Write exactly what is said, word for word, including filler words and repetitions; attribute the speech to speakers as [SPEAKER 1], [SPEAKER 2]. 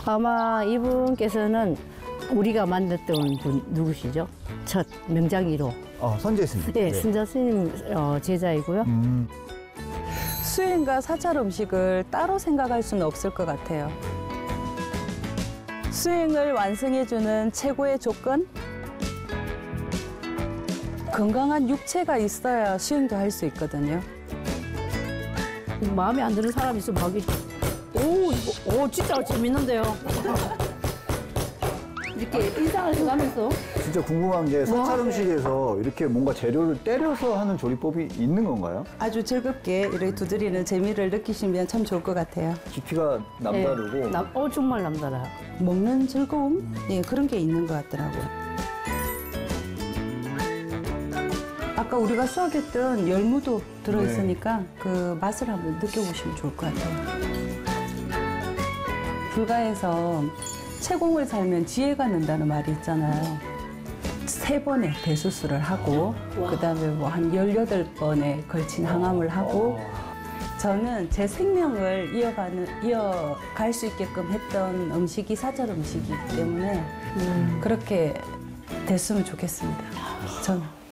[SPEAKER 1] 아마 이분께서는 우리가 만났던 분 누구시죠? 첫 명장 일 호.
[SPEAKER 2] 아, 선재 스님.
[SPEAKER 1] 네, 순자 스님 어, 제자이고요.
[SPEAKER 2] 음.
[SPEAKER 3] 수행과 사찰 음식을 따로 생각할 수는 없을 것 같아요. 수행을 완성해주는 최고의 조건? 건강한 육체가 있어야 수행도 할 수 있거든요.
[SPEAKER 1] 마음에 안 드는 사람 있으면 하기. 오, 이거, 오, 진짜 재밌는데요. 이렇게 인상을 해가면서.
[SPEAKER 2] 진짜 궁금한 게 사찰 음식에서 이렇게 뭔가 재료를 때려서 하는 조리법이 있는 건가요?
[SPEAKER 3] 아주 즐겁게 이렇게 두드리는 재미를 느끼시면 참 좋을 것 같아요.
[SPEAKER 2] 깊이가 남다르고.
[SPEAKER 1] 네, 남, 어, 정말 남다라요.
[SPEAKER 3] 먹는 즐거움? 예, 그런 게 있는 것 같더라고요. 아까 우리가 수확했던 열무도 들어있으니까
[SPEAKER 2] 네.
[SPEAKER 3] 그 맛을 한번 느껴보시면 좋을 것 같아요. 불가에서 채공을 살면 지혜가 는다는 말이 있잖아요. 세 번의 배수술을 하고 그다음에 뭐 한 열여덟 번에 걸친 항암을 하고 저는 제 생명을 이어가는 이어갈 수 있게끔 했던 음식이 사찰 음식이기 때문에 음. 그렇게 됐으면 좋겠습니다. 저는.